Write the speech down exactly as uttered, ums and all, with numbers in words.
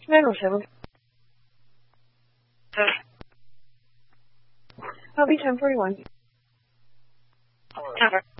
nine oh seven. I'll be ten forty-one. Cover.